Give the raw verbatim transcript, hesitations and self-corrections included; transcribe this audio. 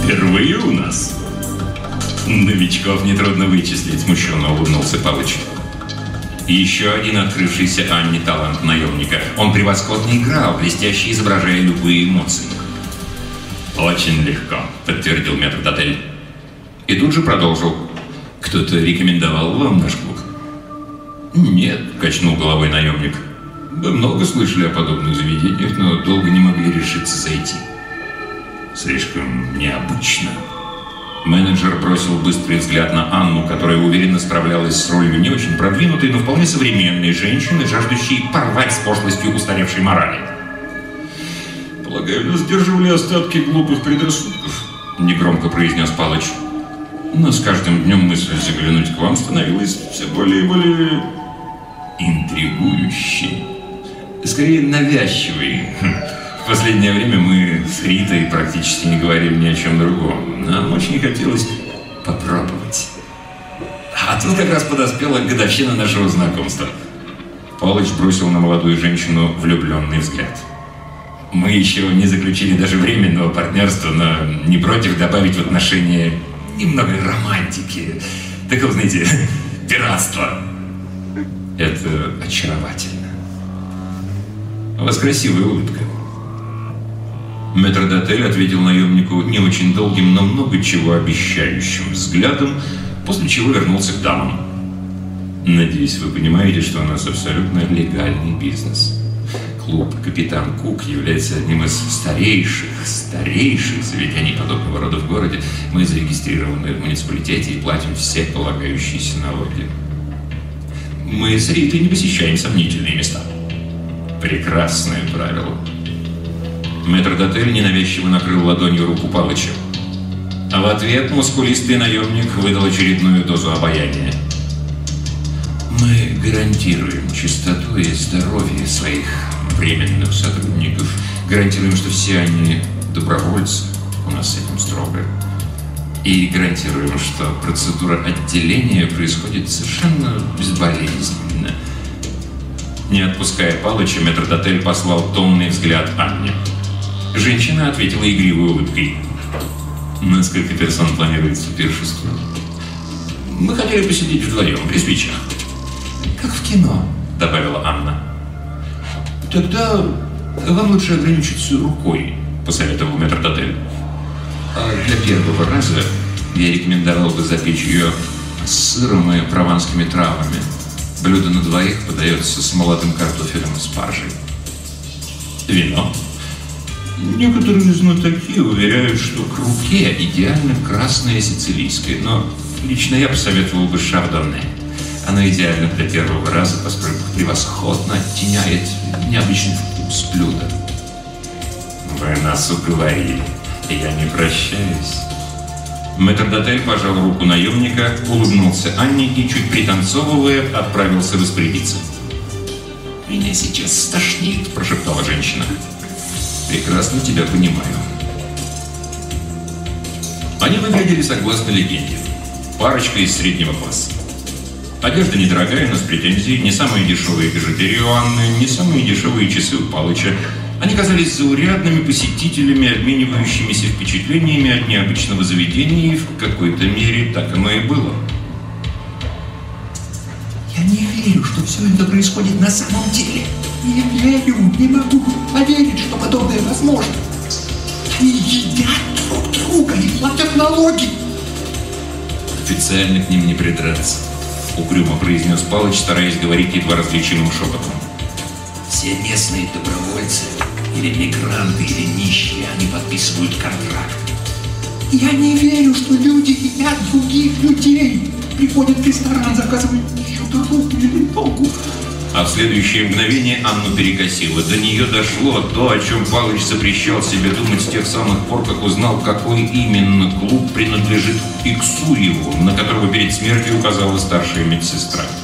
Впервые у нас. Новичков нетрудно вычислить, смущенно улыбнулся Палыч. Еще один открывшийся Анне талант наемника. Он превосходно играл, блестяще изображая любые эмоции. «Очень легко», — подтвердил метрдотель. И тут же продолжил. «Кто-то рекомендовал вам наш клуб?» «Нет», — качнул головой наемник. «Мы много слышали о подобных заведениях, но долго не могли решиться зайти. Слишком необычно». Менеджер бросил быстрый взгляд на Анну, которая уверенно справлялась с ролью не очень продвинутой, но вполне современной женщины, жаждущей порвать с пошлостью устаревшей морали. «Полагаю, нас сдерживали остатки глупых предрассудков», — негромко произнес Палыч. «Но с каждым днем мысль заглянуть к вам становилась все более и более интригующей. Скорее, навязчивой. В последнее время мы с Ритой практически не говорили ни о чем другом. Нам очень хотелось попробовать. А тут как раз подоспела годовщина нашего знакомства». Палыч бросил на молодую женщину влюбленный взгляд. «Мы еще не заключили даже временного партнерства, но не против добавить в отношения немного романтики. Такого, знаете, пиратства». «Это очаровательно. У вас красивая улыбка». Метрдотель ответил наемнику не очень долгим, но много чего обещающим взглядом, после чего вернулся к дамам. «Надеюсь, вы понимаете, что у нас абсолютно легальный бизнес. Клуб «Капитан Кук» является одним из старейших, старейших заведений подобного рода в городе. Мы зарегистрированы в муниципалитете и платим все полагающиеся налоги. Мы с Ритой не посещаем сомнительные места». «Прекрасное правило». Метрдотель ненавязчиво накрыл ладонью руку Палыча. А в ответ мускулистый наемник выдал очередную дозу обаяния. «Мы гарантируем чистоту и здоровье своих временных сотрудников. Гарантируем, что все они добровольцы, у нас с этим строго. И гарантируем, что процедура отделения происходит совершенно безболезненно». Не отпуская Палыча, метрдотель послал томный взгляд Анне. Женщина ответила игривой улыбкой. «На сколько персон планируется пиршество?» «Мы хотели посидеть вдвоем, при свечах». «Как в кино», — добавила Анна. «Тогда вам лучше ограничиться рукой», — посоветовал метрдотель. «А для первого раза я рекомендовал бы запечь ее с сыром и прованскими травами. Блюдо на двоих подается с молотым картофелем и спаржей». «Вино?» «Некоторые знатоки уверяют, что к руке идеально красное сицилийское, но лично я посоветовал бы шардоне. Оно идеально для первого раза, поскольку превосходно оттеняет необычный вкус блюда». «Вы нас уговорили, я не прощаюсь». Метрдотель пожал руку наемника, улыбнулся Анне и, чуть пританцовывая, отправился распорядиться. «Меня сейчас стошнит», – прошептала женщина. «Прекрасно тебя понимаю». Они выглядели согласно легенде. Парочка из среднего класса. Одежда недорогая, но с претензией, не самые дешевые бижутерии у Анны, не самые дешевые часы у Палыча. Они казались заурядными посетителями, обменивающимися впечатлениями от необычного заведения, и в какой-то мере так оно и было. «Я не верю, что все это происходит на самом деле. Не верю, не могу поверить, что подобное возможно. Они едят друг друга и платят налоги». «Официально к ним не придраться», — угрюмо произнес Палыч, стараясь говорить едва различимым шепотом. «Все местные добровольцы, или мигранты, или нищие, они подписывают контракт. Я не верю, что люди едят других людей. Приходят в ресторан, заказывают чью-то руку или ногу». А в следующее мгновение Анну перекосило. До нее дошло то, о чем Палыч запрещал себе думать с тех самых пор, как узнал, какой именно клуб принадлежит Иксуеву, на которого перед смертью указала старшая медсестра.